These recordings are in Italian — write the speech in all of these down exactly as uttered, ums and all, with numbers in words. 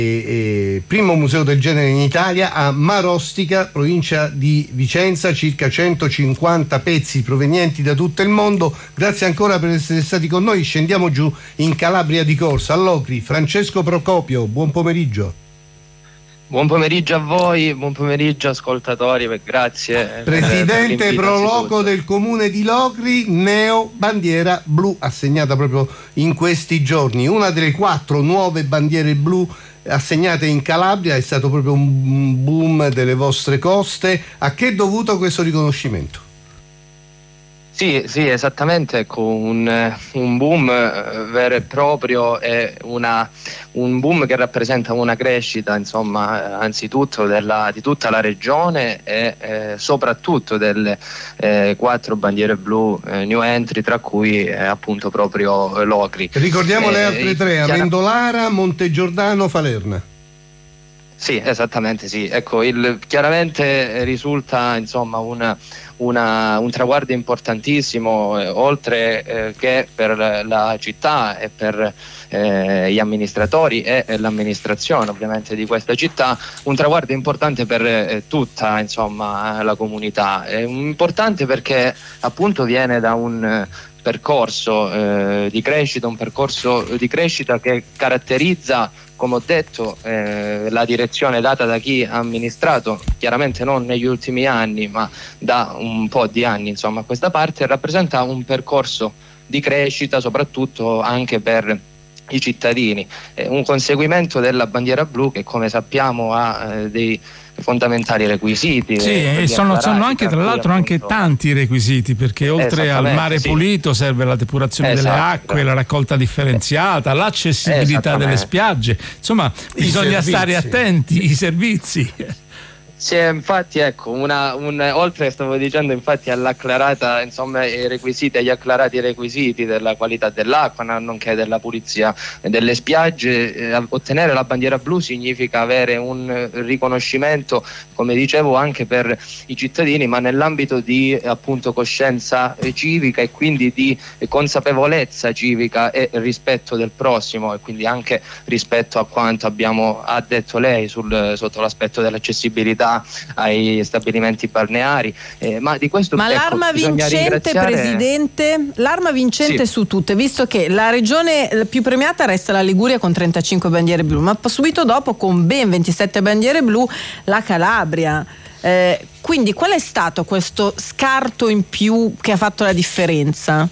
E, primo museo del genere in Italia a Marostica, provincia di Vicenza, circa centocinquanta pezzi provenienti da tutto il mondo. Grazie ancora per essere stati con noi. Scendiamo giù in Calabria di corsa, all'Ocri. Francesco Procopio, buon pomeriggio. Buon pomeriggio a voi, buon pomeriggio ascoltatori, grazie. Presidente per pro loco del comune di Locri, neo bandiera blu, assegnata proprio in questi giorni, una delle quattro nuove bandiere blu assegnate in Calabria. È stato proprio un boom delle vostre coste. A che è dovuto questo riconoscimento? Sì, sì, esattamente, ecco, un, un boom vero e proprio, è una, un boom che rappresenta una crescita, insomma, anzitutto della, di tutta la regione e eh, soprattutto delle eh, quattro bandiere blu eh, new entry, tra cui eh, appunto proprio Locri. Ricordiamo eh, le altre tre, chiara... Amendolara, Montegiordano, Falerna. Sì, esattamente sì. Ecco, il, chiaramente risulta insomma una, una, un traguardo importantissimo, eh, oltre eh, che per la città e per eh, gli amministratori e, e l'amministrazione ovviamente di questa città, un traguardo importante per eh, tutta insomma la comunità. È importante perché appunto viene da un eh, percorso eh, di crescita, un percorso di crescita che caratterizza, come ho detto, eh, la direzione data da chi ha amministrato, chiaramente non negli ultimi anni, ma da un po' di anni insomma a questa parte, rappresenta un percorso di crescita soprattutto anche per i cittadini, eh, un conseguimento della bandiera blu che, come sappiamo, ha eh, dei fondamentali requisiti. Sì, e sono, sono anche tra l'altro anche tanti requisiti, perché oltre al mare sì. pulito serve la depurazione esatto. delle acque, la raccolta differenziata, l'accessibilità delle spiagge, insomma I bisogna servizi. stare attenti, i servizi. Sì, infatti ecco, una, un, oltre stavo dicendo infatti all'acclarata, insomma, i requisiti, agli acclarati requisiti della qualità dell'acqua, nonché della pulizia delle spiagge, eh, ottenere la bandiera blu significa avere un riconoscimento, come dicevo, anche per i cittadini, ma nell'ambito di appunto coscienza civica e quindi di consapevolezza civica e rispetto del prossimo, e quindi anche rispetto a quanto abbiamo ha detto lei sul, sotto l'aspetto dell'accessibilità ai stabilimenti balneari, eh, ma di questo ma ecco, l'arma vincente ringraziare... Presidente, l'arma vincente sì. su tutte, visto che la regione più premiata resta la Liguria con trentacinque bandiere blu, ma subito dopo con ben ventisette bandiere blu la Calabria. Eh, quindi qual è stato questo scarto in più che ha fatto la differenza?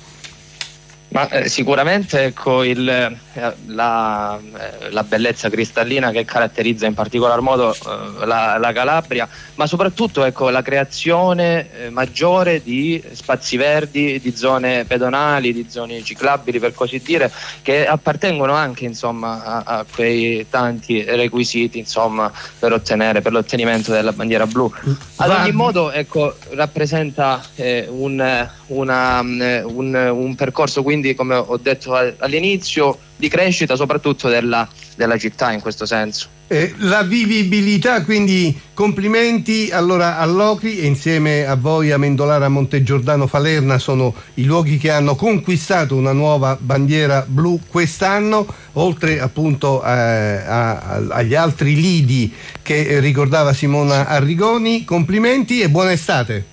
Ma eh, sicuramente ecco il, eh, la, eh, la bellezza cristallina che caratterizza in particolar modo eh, la, la Calabria, ma soprattutto ecco la creazione eh, maggiore di spazi verdi, di zone pedonali, di zone ciclabili per così dire, che appartengono anche insomma a, a quei tanti requisiti insomma per ottenere per l'ottenimento della bandiera blu. Ad ogni modo ecco rappresenta eh, un, una, un, un percorso quindi, come ho detto all'inizio, di crescita soprattutto della, della città in questo senso. Eh, la vivibilità, quindi complimenti allora all'Ocri, e insieme a voi Amendolara, Montegiordano, Falerna sono i luoghi che hanno conquistato una nuova bandiera blu quest'anno, oltre appunto eh, a, a, agli altri lidi che ricordava Simona Arrigoni. Complimenti e buona estate.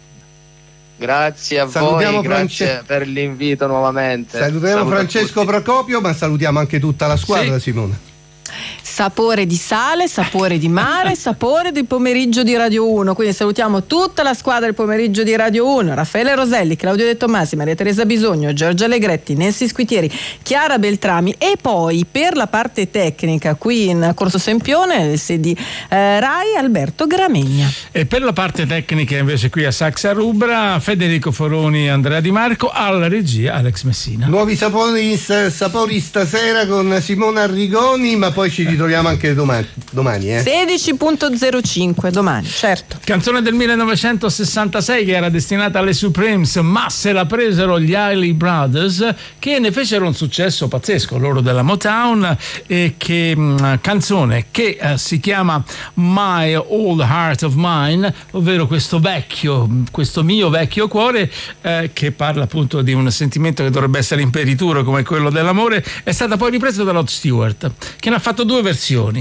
Grazie a salutiamo voi, France... grazie per l'invito nuovamente. Salutiamo Saluto Francesco Procopio, ma salutiamo anche tutta la squadra, sì. Simona. Sapore di sale, sapore di mare, sapore del pomeriggio di Radio uno. Quindi salutiamo tutta la squadra del pomeriggio di Radio uno: Raffaele Roselli, Claudio De Tomasi, Maria Teresa Bisogno, Giorgia Allegretti, Nancy Squitieri, Chiara Beltrami, e poi per la parte tecnica qui in Corso Sempione, nelle sedi eh, Rai, Alberto Gramegna. E per la parte tecnica invece qui a Saxa Rubra, Federico Foroni, Andrea Di Marco, alla regia Alex Messina. Nuovi sapori, sapori stasera con Simona Arrigoni, ma poi ci ritroviamo anche domani, domani eh? sedici e zero cinque domani, certo. Canzone del millenovecentosessantasei che era destinata alle Supremes, ma se la presero gli Isley Brothers, che ne fecero un successo pazzesco, loro della Motown, e che mh, canzone che uh, si chiama My Old Heart of Mine, ovvero questo vecchio, questo mio vecchio cuore, eh, che parla appunto di un sentimento che dovrebbe essere imperituro come quello dell'amore. È stata poi ripresa da Rod Stewart, che ne ha fatto due versioni.